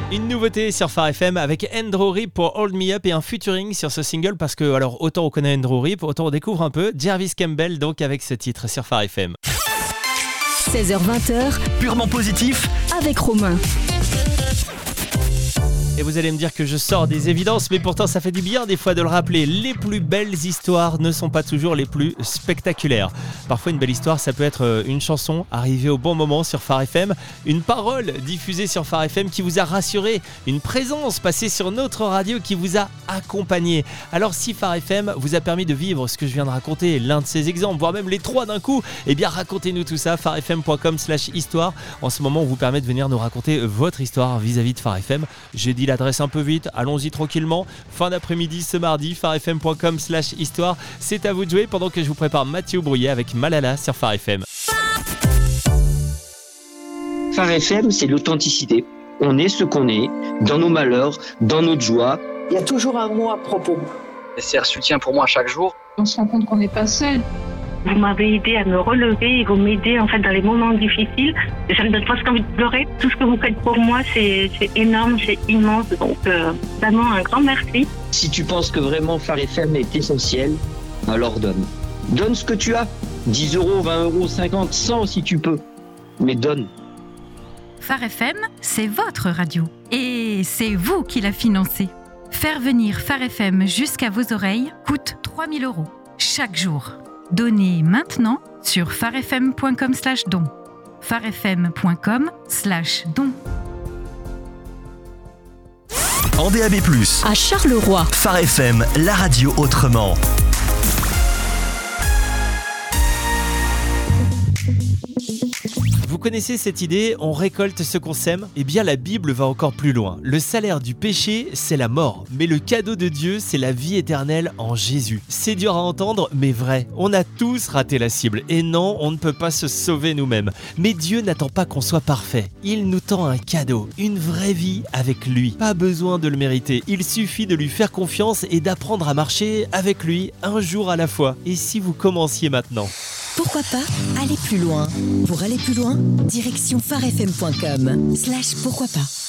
Une nouveauté sur Phare FM avec Andrew Rip pour Hold Me Up et un featuring sur ce single parce que, alors, autant on connaît Andrew Rip, autant on découvre un peu Jarvis Campbell, donc avec ce titre sur Phare FM. 16h-20h, Purement positif. avec Romain. Et vous allez me dire que je sors des évidences, mais pourtant ça fait du bien des fois de le rappeler. Les plus belles histoires ne sont pas toujours les plus spectaculaires. Parfois une belle histoire, ça peut être une chanson arrivée au bon moment sur Phare FM, une parole diffusée sur Phare FM qui vous a rassuré, une présence passée sur notre radio qui vous a accompagné. Alors si Phare FM vous a permis de vivre ce que je viens de raconter, l'un de ces exemples, voire même les trois d'un coup, eh bien racontez-nous tout ça, pharefm.com/histoire. En ce moment, on vous permet de venir nous raconter votre histoire vis-à-vis de Phare FM. J'ai dit l'adresse un peu vite, allons-y tranquillement. Fin d'après-midi ce mardi, pharefm.com/histoire. C'est à vous de jouer pendant que je vous prépare Mathieu Brouillet avec Malala sur Phare FM. Phare FM, c'est l'authenticité. On est ce qu'on est, dans nos malheurs, dans notre joie. Il y a toujours un mot à propos. C'est un soutien pour moi chaque jour. On se rend compte qu'on n'est pas seul. Vous m'avez aidé à me relever et vous m'aidez en fait dans les moments difficiles. Ça me donne presque envie de pleurer. Tout ce que vous faites pour moi, c'est énorme, c'est immense. Donc vraiment un grand merci. Si tu penses que vraiment Phare FM est essentiel, alors donne. Donne ce que tu as. 10 euros, 20 euros, 50, 100 si tu peux. Mais donne. Phare FM, c'est votre radio. Et c'est vous qui la financez. Faire venir Phare FM jusqu'à vos oreilles coûte 3 000 € chaque jour. Donnez maintenant sur pharefm.com/don. pharefm.com/don. En DAB+, À Charleroi, Phare FM, la radio autrement. Vous connaissez cette idée, on récolte ce qu'on sème ? Eh bien la Bible va encore plus loin. Le salaire du péché, c'est la mort. Mais le cadeau de Dieu, c'est la vie éternelle en Jésus. C'est dur à entendre, mais vrai. On a tous raté la cible. Et non, on ne peut pas se sauver nous-mêmes. Mais Dieu n'attend pas qu'on soit parfait. Il nous tend un cadeau, une vraie vie avec lui. Pas besoin de le mériter. Il suffit de lui faire confiance et d'apprendre à marcher avec lui un jour à la fois. Et si vous commenciez maintenant ? pourquoi pas aller plus loin. Pour aller plus loin, direction pharefm.com/pourquoi pas.